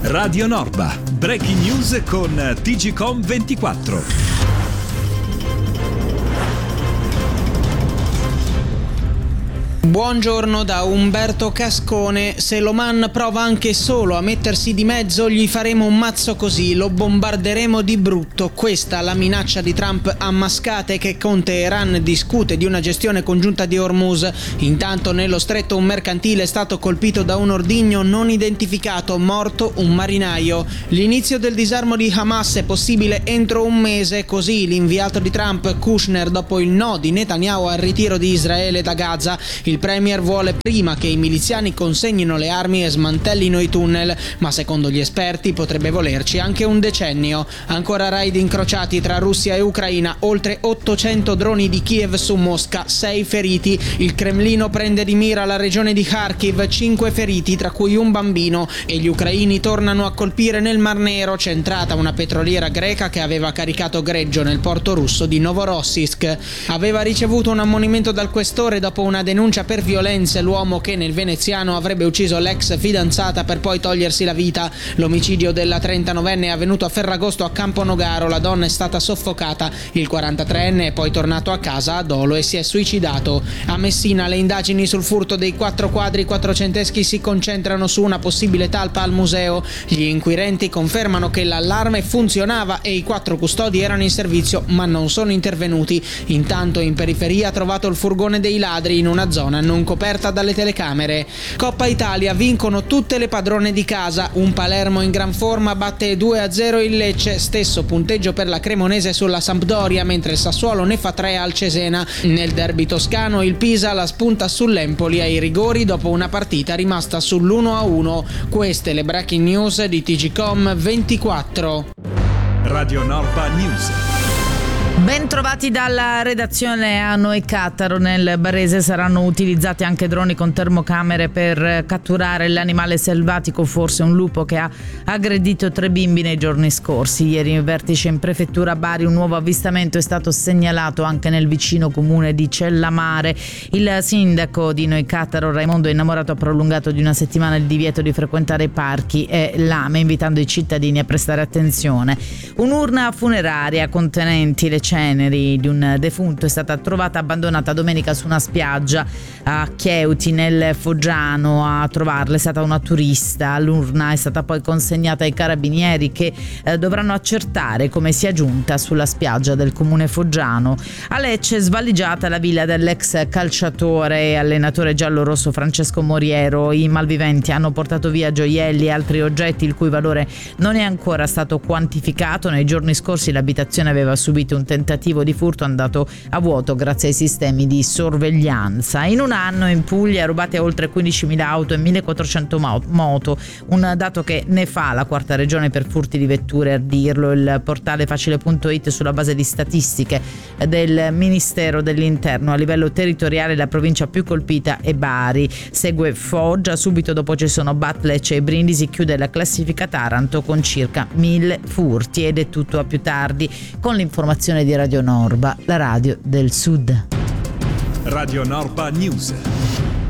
Radio Norba, breaking news con TGCom24. Buongiorno da Umberto Cascone. Se l'Oman prova anche solo a mettersi di mezzo, gli faremo un mazzo così, lo bombarderemo di brutto. Questa la minaccia di Trump a Mascate, che con Teheran discute di una gestione congiunta di Hormuz. Intanto nello stretto un mercantile è stato colpito da un ordigno non identificato, morto un marinaio. L'inizio del disarmo di Hamas è possibile entro un mese, così l'inviato di Trump, Kushner, dopo il no di Netanyahu al ritiro di Israele da Gaza. Il premier vuole prima che i miliziani consegnino le armi e smantellino i tunnel, ma secondo gli esperti potrebbe volerci anche un decennio. Ancora raid incrociati tra Russia e Ucraina, oltre 800 droni di Kiev su Mosca, 6 feriti. Il Cremlino prende di mira la regione di Kharkiv, 5 feriti, tra cui un bambino, e gli ucraini tornano a colpire nel Mar Nero, centrata una petroliera greca che aveva caricato greggio nel porto russo di Novorossiysk. Aveva ricevuto un ammonimento dal questore dopo una denuncia per violenze l'uomo che nel veneziano avrebbe ucciso l'ex fidanzata per poi togliersi la vita. L'omicidio della 39enne è avvenuto a Ferragosto a Camponogaro. La donna è stata soffocata. Il 43enne è poi tornato a casa a dolo e si è suicidato. A Messina le indagini sul furto dei 4 quadri quattrocenteschi si concentrano su una possibile talpa al museo. Gli inquirenti confermano che l'allarme funzionava e i 4 custodi erano in servizio, ma non sono intervenuti. Intanto in periferia ha trovato il furgone dei ladri in una zona non coperta dalle telecamere. Coppa Italia, vincono tutte le padrone di casa. Un Palermo in gran forma batte 2-0 il Lecce, stesso punteggio per la Cremonese sulla Sampdoria, mentre il Sassuolo ne fa 3 al Cesena. Nel derby toscano il Pisa la spunta sull'Empoli ai rigori dopo una partita rimasta sull'1-1. Queste le breaking news di TGCom24. Radio Norba News. Ben trovati dalla redazione. A Noi Cattaro nel Barese saranno utilizzati anche droni con termocamere per catturare l'animale selvatico, forse un lupo, che ha aggredito 3 bimbi nei giorni scorsi. Ieri in vertice in prefettura Bari un nuovo avvistamento è stato segnalato anche nel vicino comune di Cellamare. Il sindaco di Noi Cattaro, Raimondo Innamorato, ha prolungato di una settimana il divieto di frequentare parchi e lame, invitando i cittadini a prestare attenzione. Un'urna funeraria contenenti le ceneri di un defunto è stata trovata abbandonata domenica su una spiaggia a Chieuti nel Foggiano. A trovarla è stata una turista. L'urna è stata poi consegnata ai carabinieri che dovranno accertare come sia giunta sulla spiaggia del comune foggiano. A Lecce svaligiata la villa dell'ex calciatore e allenatore giallorosso Francesco Moriero. I malviventi hanno portato via gioielli e altri oggetti il cui valore non è ancora stato quantificato. Nei giorni scorsi l'abitazione aveva subito un tentativo di furto andato a vuoto grazie ai sistemi di sorveglianza. In un anno in Puglia rubate oltre 15.000 auto e 1.400 moto, un dato che ne fa la quarta regione per furti di vetture. A dirlo il portale facile.it sulla base di statistiche del Ministero dell'Interno. A livello territoriale la provincia più colpita è Bari, segue Foggia, subito dopo ci sono Bat, Lecce e Brindisi, chiude la classifica Taranto con circa 1.000 furti. Ed è tutto, a più tardi con l'informazione di Radio Norba, la radio del Sud. Radio Norba News.